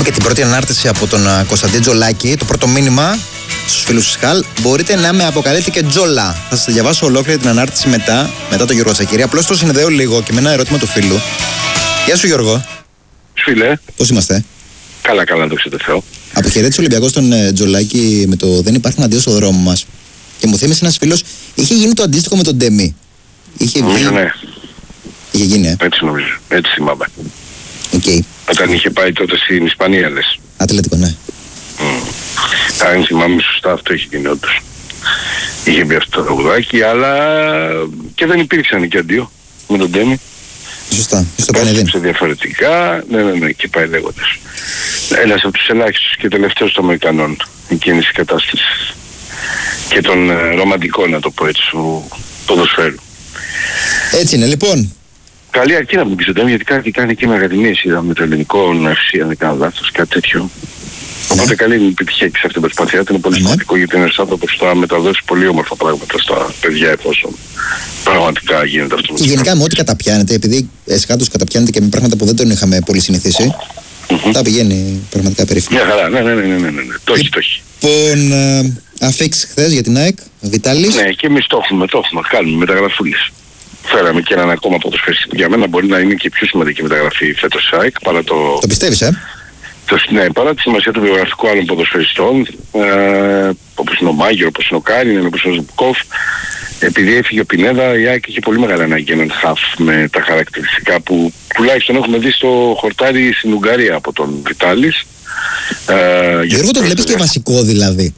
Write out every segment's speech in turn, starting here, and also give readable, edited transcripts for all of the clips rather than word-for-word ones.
και την πρώτη ανάρτηση από τον Κωνσταντίν Τζολάκη. Το πρώτο μήνυμα στους φίλους της ΧΑΛ: μπορείτε να με αποκαλείτε και Τζόλα. Θα σας διαβάσω ολόκληρη την ανάρτηση μετά τον Γιώργο Τσακίρη. Απλώς το συνδέω λίγο και με ένα ερώτημα του φίλου. Γεια σου Γιώργο. Φίλε. Πώς είμαστε? Καλά, δόξα τω Θεώ. Αποχαιρέτησε ο Ολυμπιακός τον Τζολάκη με το «Δεν υπάρχουν αντίο στο δρόμο μας». Και μου θύμισε ένας φίλος, είχε γίνει το αντίστοιχο με τον Ντέμι. Νομίζω ναι. Είχε γίνει, Έτσι νομίζω. Έτσι θυμάμαι. Okay. Όταν είχε πάει τότε στην Ισπανία, λες. Ατλέτικο, ναι. Αν θυμάμαι σωστά, αυτό είχε γίνει όντως. Είχε μπει αυτό το τραγουδάκι, αλλά και δεν υπήρξαν και αντίο με τον Ντέμι. Σωστά. Στο Πανεδίν. Σε διαφορετικά, ναι, και πάει λέγοντας. Ένας από τους ελάχιστους και τελευταίους των Αμερικανών εκείνης της κατάστασης. Και των ρομαντικών, να το πω έτσι, του ποδοσφαίρου. Έτσι είναι, λοιπόν. Καλή αρκεί να μην πεις τον γιατί κάτι κάνει και με ακαδημίες, είδαμε το ελληνικό νευσί, αν δεν κάνω λάθος, κάτι τέτοιο. Οπότε καλή επιτυχία και σε αυτή την προσπάθειά του, είναι πολύ σημαντικό γιατί είναι ένας άνθρωπος που θα μεταδώσει πολύ όμορφα πράγματα στα παιδιά εφόσον πραγματικά γίνεται αυτό. Και γενικά με ό,τι καταπιάνεται, επειδή εσχάτως καταπιάνεται και με πράγματα που δεν τον είχαμε πολύ συνηθίσει, τα πηγαίνει πραγματικά περίφημα. Μια χαρά, ναι. Το έχει. Λοιπόν, αφήξει χθες για την ΑΕΚ, Βιτάλης. Ναι, και εμείς το έχουμε, κάνουμε μεταγραφούλες. Φέραμε και έναν ακόμα ποδοσφαιριστή που για μένα μπορεί να είναι και πιο σημαντική μεταγραφή φέτος της ΑΕΚ παρά το... Το πιστεύεις, Ναι, παρά τη σημασία του βιογραφικού άλλων ποδοσφαιριστών, όπως είναι ο Μάγιο, όπως είναι ο Κάριν, όπως είναι ο Ζουμπκόφ. Επειδή έφυγε ο Πινέδα, η ΑΕΚ είχε πολύ μεγάλη ανάγκη έναν χαφ με τα χαρακτηριστικά που τουλάχιστον έχουμε δει στο χορτάρι στην Ουγγαρία από τον Βιτάλης. Γιώργο, το βλέπεις και βασικό δηλαδή?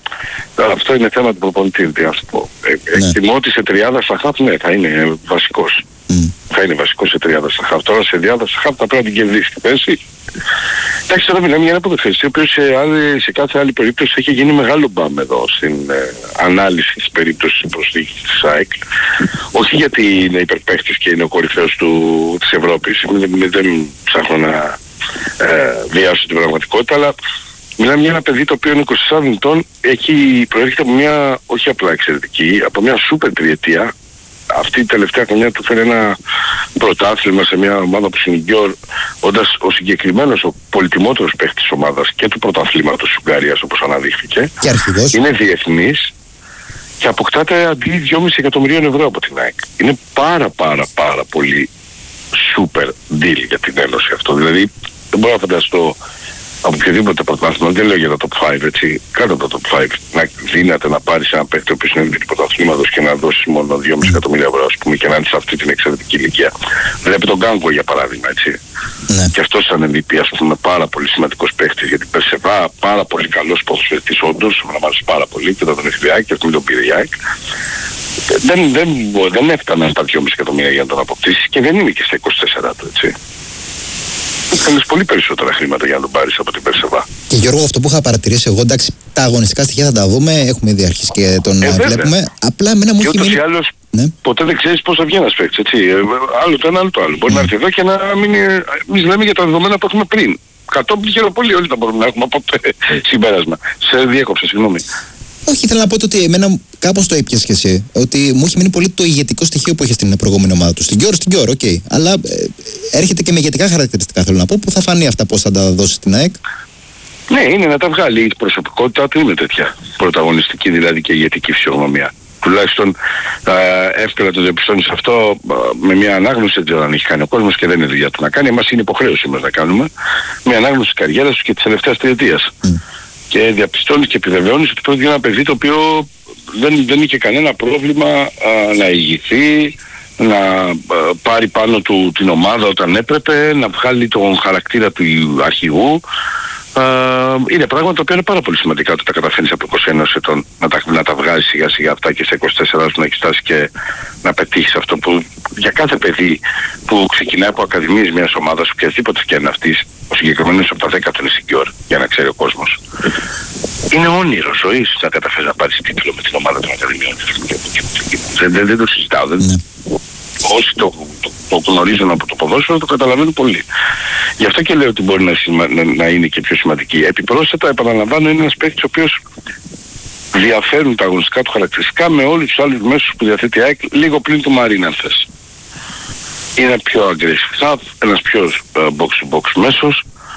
Αυτό είναι θέμα του προπονητή, τι να σου πω. Εκτιμώ ότι σε τριάδα στα χαφ, ναι, θα είναι βασικός. Θα είναι βασικός σε τριάδα στα χαφ. Τώρα σε διάδα στα χαφ θα πρέπει να την κερδίσει την θέση. Εντάξει, τώρα μιλάμε για ένα ποδοσφαιριστή, ο οποίος σε κάθε άλλη περίπτωση έχει γίνει μεγάλο μπαμ εδώ στην ανάλυση της περίπτωσης προσθήκης της ΑΕΚ. Όχι γιατί είναι υπερπαίχτης και είναι ο κορυφαίος της Ευρώπης, δεν ψάχνω να βιάσω την πραγματικότητα, αλλά μιλάμε για ένα παιδί το οποίο είναι 24 ετών, προέρχεται από μια όχι απλά εξαιρετική, από μια σούπερ τριετία. Αυτή η τελευταία χρονιά του φέρει ένα πρωτάθλημα σε μια ομάδα που συνηγιώ, όντας ο συγκεκριμένος, ο πολυτιμότερος παίχτης της ομάδας και του πρωταθλήματος της Ουγγαρίας, όπως αναδείχθηκε. Και αρχηγός. Είναι διεθνής και αποκτάται αντί 2,5 εκατομμυρίων ευρώ από την ΑΕΚ. Είναι πάρα πολύ super deal για την Ένωση αυτό. Δηλαδή δεν μπορώ να φανταστώ από οποιοδήποτε πρωτάθλημα, δεν λέω για το top 5, έτσι, κάτω από το top 5, να δύναται να πάρεις ένα παίκτη ο οποίος είναι του πρωταθλήματος και να δώσεις μόνο 2,5 εκατομμύρια ευρώ, ας πούμε, και να είναι σε αυτή την εξαιρετική ηλικία. Βλέπει τον Γκάνγκο για παράδειγμα, έτσι. Ναι. Και αυτός σαν MVP, ας πούμε, πάρα πολύ σημαντικός παίκτης, γιατί Περσεβά, πάρα πολύ καλός ποδοσφαιριστής όντως, να μ' πάρα πολύ, και θα τον έχει και αυτό τον πήρε η ΑΕΚ. Δεν έφταναν τα 2,5 εκατομμύρια για να τον αποκτήσει και δεν είναι και στα 24 του, έτσι. Θέλεις πολύ περισσότερα χρήματα για να τον πάρεις από την Περσεβά. Και Γιώργο, αυτό που είχα παρατηρήσει εγώ, εντάξει, τα αγωνιστικά στοιχεία θα τα δούμε, έχουμε ήδη αρχίσει και τον βλέπουμε. Απλά εμένα μου έχει μείνει. Και ούτως ή άλλως, ναι, ποτέ δεν ξέρεις πώς θα βγει ένας παίκτης, έτσι. Άλλο το ένα, άλλο το άλλο. Μπορεί να έρθει εδώ και να μην. Εμείς λέμε για τα δεδομένα που έχουμε πριν. Κατόπιν χειροπολί όλοι θα μπορούμε να έχουμε από συμπέρασμα. Σε διέκοψα, συγγνώμη. Όχι, ήθελα να πω ότι εμένα κάπως το έπιασε και εσύ. Ότι μου έχει μείνει πολύ το ηγετικό στοιχείο που είχε στην προηγούμενη ομάδα του. Στην Κιόρο, οκ. Αλλά έρχεται και με ηγετικά χαρακτηριστικά, θέλω να πω, που θα φανεί αυτά πώς θα τα δώσει στην ΑΕΚ. Ναι, είναι να τα βγάλει. Η προσωπικότητά του είναι τέτοια. Πρωταγωνιστική δηλαδή και ηγετική φυσιογνωμία. Τουλάχιστον εύκολα το διαπιστώνεις αυτό με μια ανάγνωση, δεν ξέρω αν έχει κάνει ο κόσμος και δεν είναι δουλειά του να κάνει. Εμάς είναι υποχρέωση μας να κάνουμε μια ανάγνωση της καριέρας του και της τελευταίας τριετίας. Και διαπιστώνεις και επιβεβαιώνεις ότι πρόκειται για ένα παιδί το οποίο δεν είχε κανένα πρόβλημα να ηγηθεί, να πάρει πάνω του την ομάδα όταν έπρεπε, να βγάλει τον χαρακτήρα του αρχηγού. Είναι πράγματα τα οποία είναι πάρα πολύ σημαντικά όταν τα καταφέρνεις από 21 ετών να τα βγάζεις σιγά σιγά αυτά και σε 24 να έχεις φτάσει και να πετύχεις αυτό που για κάθε παιδί που ξεκινάει από ακαδημίες μιας ομάδας, οποιασδήποτε και είναι αυτής, ο συγκεκριμένος από τα 10 του είναι συγκιόρ, για να ξέρει ο κόσμος. Είναι όνειρο ζωής να καταφέρει να πάρεις τίτλο με την ομάδα των ακαδημιών. Δεν το συζητάω. Όσοι το γνωρίζουν από το ποδόσφαιρο το καταλαβαίνουν πολύ. Γι' αυτό και λέω ότι μπορεί να είναι και πιο σημαντική. Επιπρόσθετα, επαναλαμβάνω, είναι ένας παίκτης ο οποίος διαφέρουν τα αγωνιστικά του χαρακτηριστικά με όλους τους άλλους μέσους που διαθέτει η ΑΕΚ, λίγο πλην του Μαρίν αν θες. Είναι πιο aggressive half, ένας πιο box-to-box μέσος,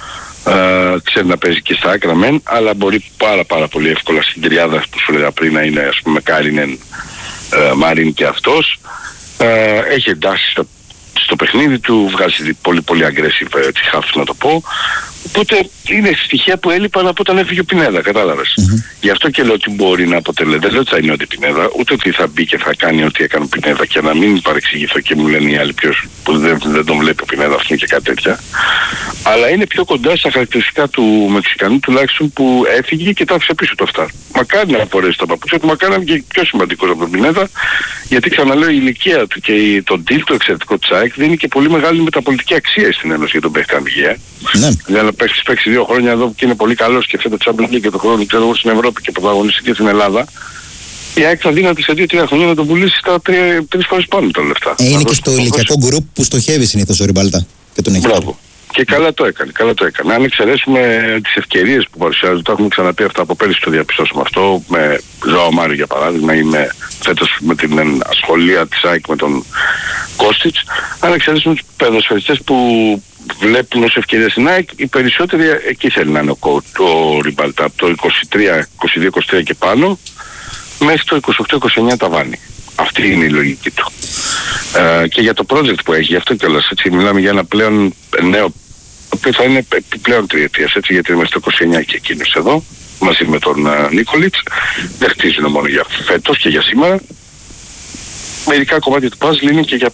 Ξέρει να παίζει και στα άκρα μεν, αλλά μπορεί πάρα πολύ εύκολα στην τριάδα που σου λέγα πριν να είναι, ας πούμε, Κάρινεν, Μάριν και αυτός. Έχει εντάσει στο παιχνίδι του, βγάζει πολύ aggressive half, να το πω. Οπότε είναι στοιχεία που έλειπαν από όταν έφυγε ο Πινέδα, κατάλαβες. Γι' αυτό και λέω ότι μπορεί να αποτελεί. Δεν λέω ότι θα είναι ό,τι Πινέδα, ούτε ότι θα μπει και θα κάνει ό,τι έκανε ο Πινέδα, και να μην παρεξηγηθώ και μου λένε οι άλλοι ποιος που δεν τον βλέπει ο Πινέδα, αυτόν και κάτι τέτοια. Αλλά είναι πιο κοντά στα χαρακτηριστικά του Μεξικανού, τουλάχιστον, που έφυγε και τα άφησε πίσω το αυτά. Μακάρι να φορέσει τα παπούτσια του, μακάρι να είναι και πιο σημαντικός από τον Πινέδα, γιατί ξαναλέω η ηλικία του και το deal του εξαιρετικό της ΑΕΚ δίνει και πολύ μεγάλη μεταπολιτική αξία στην Ένωση για τον παίχτη Καμπηγέ. Για να παίξει 2 χρόνια εδώ και είναι πολύ καλός και φέτος Champions League και το χρόνο ξέρω εγώ στην Ευρώπη και πρωταγωνιστεί και στην Ελλάδα, η ΑΕΚ θα δίνει σε 2-3 χρόνια να τον πουλήσει στα 3 φορές πάνω τα λεφτά. Είναι και στο ηλικιακό γκρουπ που στοχεύει συνήθως ο Ριμπάλτα και τον έχει. Μπράβο. Και καλά το έκανε. Αν εξαιρέσουμε τις ευκαιρίες που παρουσιάζονται, το έχουμε ξαναπεί αυτά από πέρυσι, το διαπιστώσαμε αυτό, με Ζωάο Μάριο για παράδειγμα, ή φέτος με την ασχολία της ΑΕΚ με τον Κώστιτς. Αν εξαιρέσουμε τους ποδοσφαιριστές που βλέπουν ως ευκαιρία στην ΑΕΚ, οι περισσότεροι εκεί θέλει να είναι ο Ριμπάλτα, από το 22-23 και πάνω μέχρι το 28-29 ταβάνι. Αυτή είναι η λογική του. Και για το project που έχει, γι' αυτό κιόλας, έτσι, μιλάμε για ένα πλέον νέο, το οποίο θα είναι επιπλέον τριετίας, έτσι, γιατί είμαστε το 29 και εκείνος εδώ, μαζί με τον Νίκολιτς. Δεν χτίζουν μόνο για φέτος και για σήμερα. Μερικά κομμάτια του puzzle είναι και για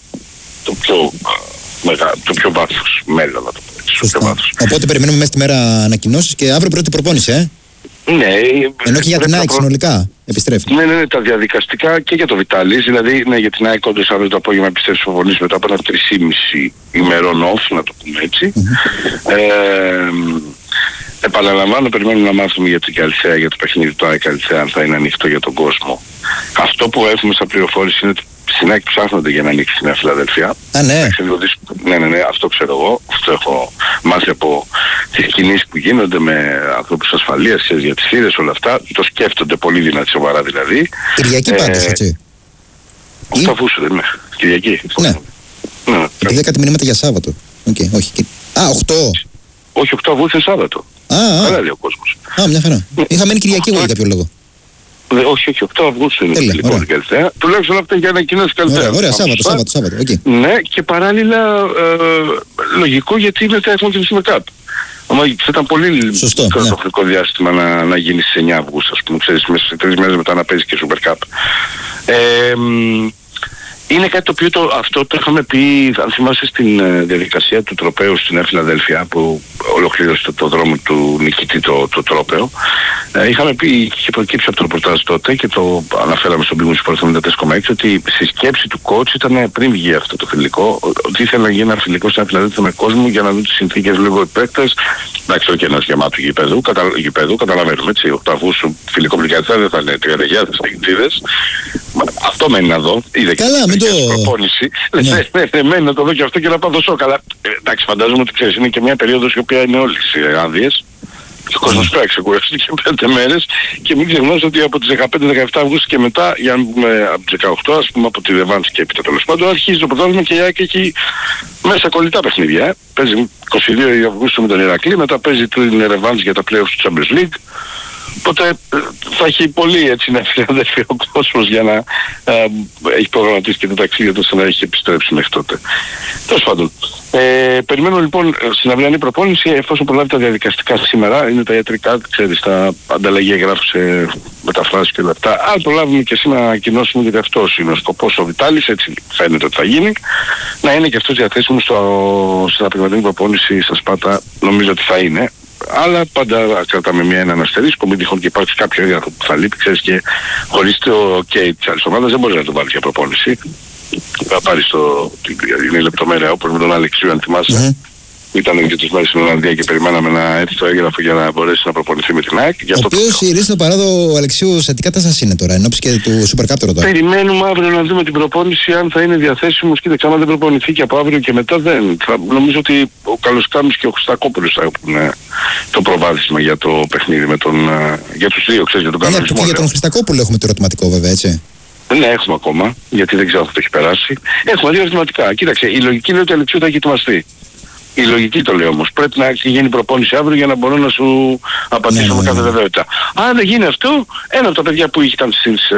το πιο βάθος μέλλον, να το πω έτσι. Οπότε περιμένουμε μέσα στη μέρα ανακοινώσεις και αύριο πρώτη προπόνηση, Ναι. Ενώ και για την ΑΕΚ συνολικά επιστρέφει. Ναι, τα διαδικαστικά και για το Βιτάλης, δηλαδή για την ΑΕΚ όντως αύριο το απόγευμα επιστρέφει προπονήσεις μετά από ένα 3,5 ημερών off, να το πούμε έτσι. Επαναλαμβάνω, περιμένουμε να μάθουμε για την Καλυθέα, για το παιχνίδι του ΑΕΚ Καλυθέα, αν θα είναι ανοιχτό για τον κόσμο. Αυτό που έχουμε σαν πληροφόρηση είναι ότι στην ΑΕΚ ψάχνονται για να ανοίξει στη Νέα Φιλαδέλφια. Ναι, αυτό ξέρω εγώ. Αυτό έχω μάθει από τις κινήσεις που γίνονται με ανθρώπους ασφαλείας, για τις θύρες, όλα αυτά. Το σκέφτονται πολύ δυνατή, σοβαρά δηλαδή. Κυριακή πάντως, έτσι. 8 Αυγούστου δεν είναι. Κυριακή. Ναι. Επειδή δεν κάτι μηνύματα για Σάββατο. Όχι. 8. Όχι, 8 Αυγούστου είναι Σάββατο. Καλά λέει ο κόσμος. Μια χαρά. Είχα μένει Κυριακή εγώ για κάποιο λόγο. Όχι, 8 Αυγούστου είναι λοιπόν η Καλυθέα. Τουλάχιστον αυτά για ανακοινώσεις Καλυθέα. Ωραία, Σάββατο. Ναι, και παράλληλα λογικό, γιατί μετά έχουμε την Super Cup. Θα ήταν πολύ χρονικό διάστημα να γίνει στις 9 Αυγούστου, ας πούμε, ξέρεις, μέσα σε 3 μέρες μετά να παίζει και Super Cup. Είναι κάτι το οποίο αυτό το είχαμε πει, αν θυμάσαι, στην διαδικασία του τροπαίου στην Νέα Φιλαδέλφια, που ολοκλήρωσε το δρόμο του νικητή το τρόπαιο. Είχαμε πει, είχε προκύψει από το ρεπορτάζ τότε και το αναφέραμε στον Big Sport 94,6, ότι στη σκέψη του coach ήταν πριν βγει αυτό το φιλικό, ότι ήθελε να γίνει ένα φιλικό στην Νέα Φιλαδέλφια με κόσμο για να δουν τις συνθήκες λίγο οι παίκτες. Εντάξει, όχι ένας γεμάτου γηπέδου, καταλαβαίνουμε, έτσι. 8 Αυγούστου φιλικό πληκατζά δεν θα είναι 30.000 αγγλίδες. Αυτό μένει να δω. Καλά, μην το... προπόνηση. Ναι, μένει να το δω και αυτό και να πάω σοκ. Αλλά εντάξει, φαντάζομαι ότι ξέρεις, είναι και μια περίοδος η οποία είναι όλες οι άδειες. Ο κόσμος πρέπει να ξεκουραστεί και 5 μέρες, και μην ξεχνάς ότι από τις 15-17 Αυγούστου και μετά, για να πούμε από τις 18, ας πούμε από τη Ρεβάνς και έπειτα τέλος πάντων, αρχίζει το πρωτάθλημα και η ΑΕΚ έχει μέσα κολλητά παιχνίδια. Παίζει 22 Αυγούστου με τον Ηρακλή, μετά παίζει την Ρεβάνς για τα playoffs του Champions League. Οπότε θα έχει πολύ, έτσι, να φιλαδέλφει ο κόσμος για να έχει προγραμματίσει και το ταξίδι ώστε να έχει επιστρέψει μέχρι τότε. Τέλος πάντων. Περιμένω λοιπόν στην αυριανή προπόνηση, εφόσον προλάβει τα διαδικαστικά σήμερα, είναι τα ιατρικά, ξέρεις, τα ανταλλαγή εγγράφου, μεταφράσεις και όλα αυτά. Αν προλάβουμε και σήμερα να ανακοινώσουμε, γιατί αυτός είναι ο σκοπός, ο Βιτάλης, έτσι φαίνεται ότι θα γίνει, να είναι και αυτός διαθέσιμος στην απογευματινή προπόνηση στα Σπάτα, νομίζω ότι θα είναι. Αλλά πάντα κρατάμε έναν αστερίσκο, μην τυχόν και υπάρξει κάποιο έγγραφο που θα λείπει, ξέρεις, και χωρίς το OK της άλλης ομάδας δεν μπορεί να το βάλει για προπόνηση. Θα πάρει είναι λεπτομέρεια, όπως με τον Αλεξίου, αν θυμάσαι. Ήταν και τις μέρες στην Ολλανδία και περιμέναμε να έρθει το έγγραφο για να μπορέσει να προπονηθεί με την ΑΕΚ. Ο οποίος η Ρίσινο Παράδο, Αλεξίου, σε τι κατάσταση είναι τώρα, ενώπιση και του Super Cup τώρα? Περιμένουμε αύριο να δούμε την προπόνηση, αν θα είναι διαθέσιμος. Κοίταξε, άμα δεν προπονηθεί και από αύριο και μετά δεν. Νομίζω ότι ο Καλοσκάμης και ο Χριστακόπουλος θα έχουν το προβάδισμα για το παιχνίδι για τους δύο, ξέρεις, για τον κανονισμό. Και για τον Χριστακόπουλο έχουμε το ερωτηματικό, βέβαια, έτσι. Ναι, έχουμε ακόμα, γιατί δεν ξέρω αν θα το έχει περάσει. Έχουμε δύο ερωτηματικά. Κοίταξε, η λογική λέει ότι ο Αλεξίου θα έχει ετοιμαστεί. Η λογική το λέει όμως. Πρέπει να γίνει προπόνηση αύριο για να μπορώ να σου απαντήσω με κάθε βεβαιότητα. Αν δεν γίνει αυτό, ένα από τα παιδιά που ήταν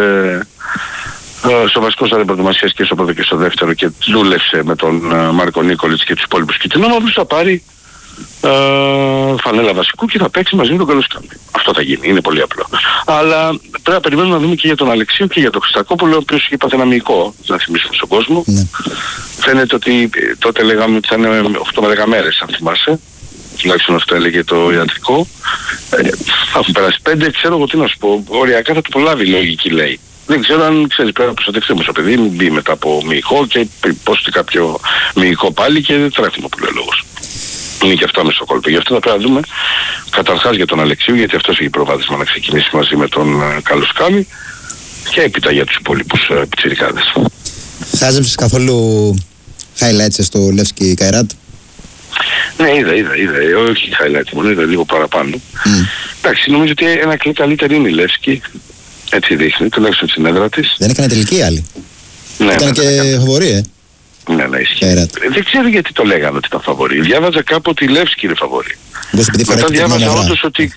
στο βασικό στάδιο προετοιμασίας και στο πρώτο και στο δεύτερο και δούλευσε με τον Μάρκο Νίκολιτς και τους υπόλοιπους κυτρινόμαυρους, θα πάρει φανέλα βασικού και θα παίξει μαζί με τον Καλοσκάμι. Αυτό θα γίνει, είναι πολύ απλό. Αλλά πρέπει να περιμένουμε να δούμε και για τον Αλεξίου και για τον Χριστακόπουλο, ο οποίος είχε πάθει ένα μυϊκό, να θυμίσουμε στον κόσμο. Ναι. Φαίνεται ότι τότε λέγαμε ότι θα είναι 8 με 10 μέρες, αν θυμάσαι. Τουλάχιστον αυτό έλεγε το ιατρικό. Θα έχουν περάσει 5, ξέρω εγώ τι να σου πω. Οριακά θα το προλάβει η λογική, λέει. Δεν ξέρω αν ξέρεις, πρέπει να προστατευτούμε στο παιδί, μην μπει μετά από μυϊκό και πόσει κάποιο μυϊκό πάλι και δεν τρέχουμε που λέει ο λόγος. Είναι και αυτό μέσα στο κόλπο. Γι' αυτό θα πρέπει να δούμε καταρχάς για τον Αλεξίου, γιατί αυτός έχει προβάδισμα να ξεκινήσει μαζί με τον Καλοσκάμι και έπειτα για τους υπόλοιπους πιτσιρικάδες. Χάζεψες καθόλου highlights στο Λεύσκι Καϊράτ? Ναι, είδα. Όχι highlights μόνο, είδα λίγο παραπάνω. Εντάξει, νομίζω ότι ένα κλικ καλύτερη είναι η Λεύσκι. Έτσι δείχνει, τουλάχιστον στην έδρα της. Δεν έκανε τελική άλλη. Ναι, ήταν και φαβορί, Ναι, ισχύει. Δεν ξέρω γιατί το λέγανε ότι ήταν φαβορί. Διάβαζα κάπου ότι η Λεύσκι είναι φαβορί. Μετά διάβαζα όντως ότι...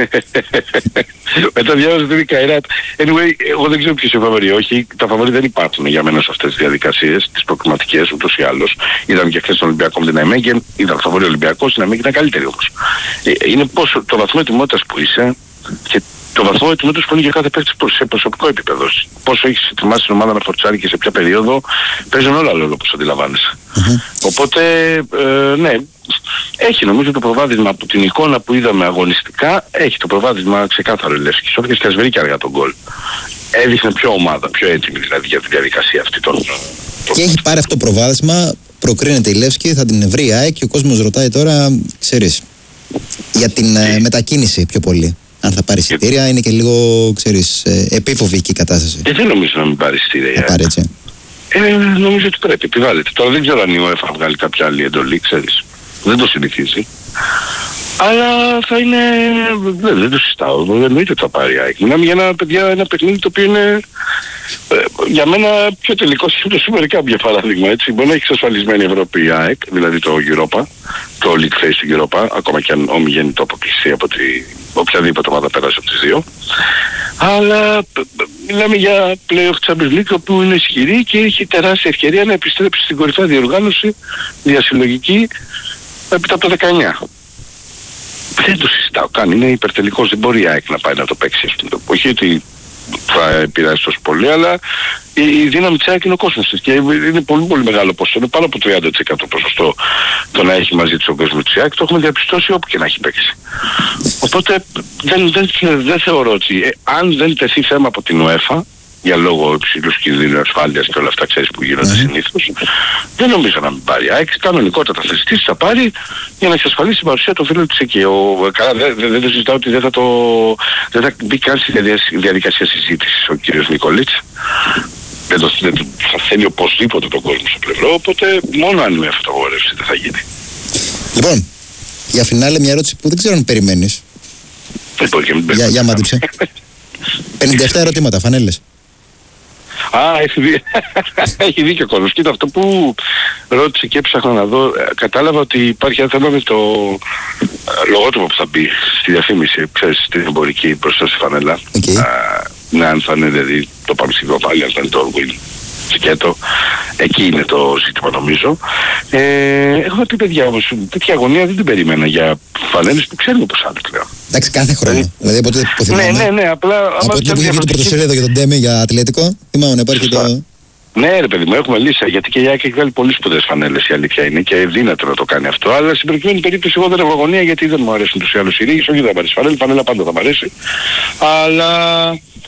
Μετά διάβαζα ότι είναι η Καϊράτ. Anyway, εγώ δεν ξέρω ποιος είναι φαβορί. Όχι, τα φαβορί δεν υπάρχουν για μένα σε αυτές τις διαδικασίες, τις προκριματικές ούτως ή άλλως. Είδαμε και χθες τον Ολυμπιακό με την Αϊμέγεν, ήταν φαβορί Ολυμπιακός, την Αϊμέγεν ήταν καλύτερη όμως. Είναι πόσο το βαθμό ετοιμότητας που είσαι και το βαθμό ετοιμότητας που είναι για κάθε παίκτη σε προσωπικό επίπεδο. Πόσο έχεις ετοιμάσει την ομάδα με φορτσάρι και σε ποια περίοδο, παίζουν όλα λόγω όπως αντιλαμβάνεσαι. Οπότε, ναι, έχει νομίζω το προβάδισμα από την εικόνα που είδαμε αγωνιστικά, έχει το προβάδισμα ξεκάθαρο η Λεύσκη. Σώθηκε και ασβερεί και αργά τον γκολ. Έδειχνε πιο ομάδα, πιο έτοιμη δηλαδή για τη διαδικασία αυτή. Και έχει πάρει αυτό το προβάδισμα, προκρίνεται η Λεύσκη, θα την βρει η ΑΕΚ και ο κόσμος ρωτάει τώρα, ξέρεις, για την μετακίνηση πιο πολύ. Αν θα πάρει εισιτήρια, είναι και λίγο, ξέρεις, επίφοβη η κατάσταση. Δεν νομίζω να μην πάρει εισιτήρια. Θα πάρει έτσι. Νομίζω ότι πρέπει, επιβάλλεται. Τώρα δεν ξέρω αν η UEFA βγάλει κάποια άλλη εντολή, ξέρεις. Δεν το συνηθίζει. Αλλά θα είναι... Δεν το συστάω. Δεν εννοείται ότι θα πάρει η ΑΕΚ. Μιλάμε για ένα παιχνίδι το οποίο είναι... για μένα πιο τελικό είναι το Super Cup για παράδειγμα, έτσι. Μπορεί να έχει εξασφαλισμένη η Ευρώπη η ΑΕΚ, δηλαδή το Europa, το League Phase του Europa, ακόμα και αν ομιγεννητό αποκλειστεί από οποιαδήποτε ομάδα πέρασε από τις δύο. Αλλά μιλάμε για play-off Champions League που είναι ισχυρή και έχει τεράστια ευκαιρία να επιστρέψει στην κορυφαία διοργάνωση διασυλλογική έπειτα από το 19. Δεν το συζητάω καν, είναι υπερτελικός, δεν μπορεί η ΑΕΚ να πάει να το παίξει. Όχι ότι θα επηρεάσει τόσο πολύ, αλλά η δύναμη της ΑΕΚ είναι ο κόσμος της και είναι πολύ πολύ μεγάλο ποσοστό, είναι πάνω από 30% ποσοστό το να έχει μαζί της ο κόσμος της ΑΕΚ, το έχουμε διαπιστώσει όπου και να έχει παίξει. Οπότε δεν θεωρώ ότι αν δεν τεθεί θέμα από την UEFA, για λόγω υψηλούς κινδύνου ασφάλειας και όλα αυτά ξέρεις που γίνονται συνήθως, δεν νομίζω να μην πάρει. ΑΕΚ κανονικότατα θα ζητήσει, θα πάρει για να εξασφαλίσει την παρουσία των φίλων της εκεί. Δεν το συζητάω ότι δεν θα μπει καν στη διαδικασία συζήτησης ο κύριος Νικολίτς. Δεν θα θέλει οπωσδήποτε τον κόσμο στο πλευρό, οπότε μόνο αν με αυτογόρευση δεν θα γίνει. Λοιπόν, για φινάλε μια ερώτηση που δεν ξέρω αν περιμένεις. Δεν μπορεί και μην περιμένεις. Για μάντυψε. 57 ερωτήματα, φανέλες. Έχει δίκιο ο κόσμος. Κοίτα, αυτό που ρώτησε και έψαχνα να δω, κατάλαβα ότι υπάρχει ένα θέμα με το λογότυπο που θα μπει στη διαφήμιση, ξέρεις, στην εμπορική μπροστά στη φανέλα. Ναι, αν θα είναι δηλαδή το παμψηφικό πάλι, αν θα είναι το Win σκέτο, εκεί είναι το ζήτημα νομίζω. Έχω πει παιδιά όμως, τέτοια αγωνία δεν την περίμενα για φανέλες που ξέρουμε πως άλλοι πλέον. Εντάξει, κάθε χρόνο. Δηλαδή από τότε που θυμάμαι. Ναι, απλά... Από τότε που είχε βγει το πρωτοσέλιδο για τον Ντέμι για Ατλέτικο, θυμάμαι να υπάρχει το... Ναι ρε παιδί μου, έχουμε λύσει, γιατί και η ΑΕΚ έχει βγάλει πολύ σπουδαίες φανέλες, η αλήθεια είναι και δύνατο να το κάνει αυτό, αλλά στην προκειμένη περίπτωση εγώ δεν έχω αγωνία γιατί δεν μου αρέσουν τους άλλους οι ρίγες, όχι δεν μου αρέσει φανέλα πάντα θα μου αρέσει, αλλά...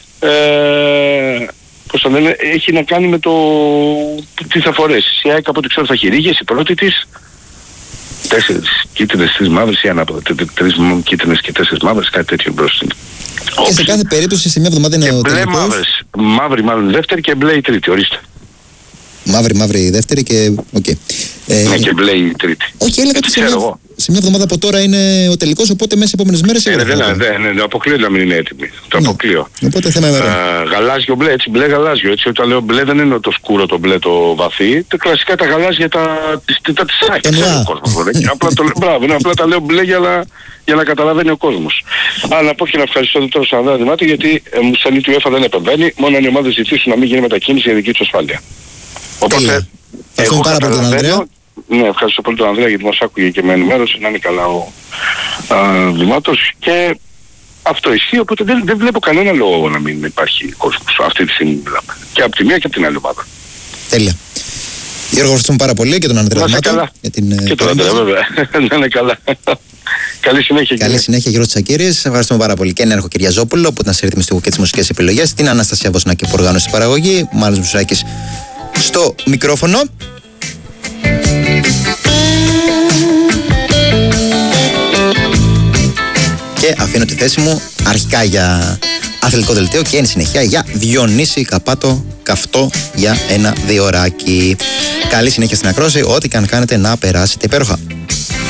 πώς θα λένε, έχει να κάνει με το τι θα φορέσεις. Η ΑΕΚ από ό,τι ξέρω θα έχει ρίγες, η πρώτη της 4 κίτρινες, 3 μαύρες ή ανάποδα, 3 κίτρινες και 4 μαύρες, κάτι τέτοιο μπροστά. Και σε κάθε περίπτωση σε μια εβδομάδα είναι ο τελικός. Μαύρες, μαύρη μάλλον δεύτερη και μπλε η τρίτη, ορίστε. Μαύρη η δεύτερη και... Ναι, και μπλε η τρίτη. Όχι, έλεγα ότι σε Σε μια εβδομάδα από τώρα είναι ο τελικός, οπότε μέσα σε επόμενες μέρες. Δεν αποκλείω να μην είναι έτοιμη. Το αποκλείω. Οπότε θέμα ημερών. Γαλάζιο μπλε, έτσι, μπλε γαλάζιο. Έτσι, όταν λέω μπλε δεν είναι το σκούρο το μπλε το βαθύ. Τα κλασικά τα γαλάζια της άκρης. Απλά τα λέω μπλε για να καταλαβαίνει ο κόσμος. Αλλά να πω και να ευχαριστώ τώρα στον Ανδρέα Δημάτη, γιατί μου στέλνει η UEFA δεν επεμβαίνει, μόνο αν οι ομάδες ζητήσουν να μην γίνει μετακίνηση για δική τους ασφάλεια. Οπότε, εγώ πάρα πολύ τον Ανδρέα. Ναι, ευχαριστώ πολύ τον Ανδρέα γιατί μας άκουγε και με ενημέρωσε, να είναι καλά ο Δημάτος, και αυτό ισχύει, οπότε δεν βλέπω κανένα λόγο να μην υπάρχει κόσμος αυτή τη στιγμή, μιλάμε. Και από τη μία και από την άλλη ομάδα. Τέλεια. Γιώργο, ευχαριστούμε πάρα πολύ και τον Ανδρέα Δημάτο. Και τον Ανδρέα, βέβαια. Να είναι καλά. Καλή συνέχεια. Καλή συνέχεια, Γιώργο Τσακίρης. Ευχαριστούμε πάρα πολύ και Νέαρχο Κυριαζόπουλο που ήταν σε ρυθμιστικό και τις μουσικές επιλογές. Την Αναστασία Βοσνάκη που οργάνωσε την παραγωγή. Μάλλον Μπουσάκης στο μικρόφωνο. Και αφήνω τη θέση μου αρχικά για αθλητικό δελτίο και εν συνεχεία για Διονύση Καπάτο καυτό για ένα 2 ωράκι. Καλή συνέχεια στην ακρόαση, ό,τι και αν κάνετε να περάσετε υπέροχα.